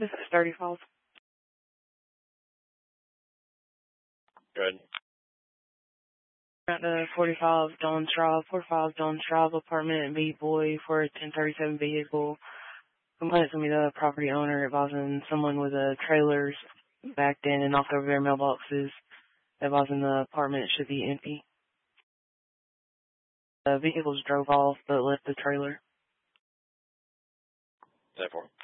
This is 30 Falls. Good. At the 45 Don Straub apartment, B Boy for a 1037 vehicle. Complaints from the property owner advising someone with a trailers backed in and knocked over their mailboxes, advising the apartment should be empty. The vehicles drove off but left the trailer. 10-4.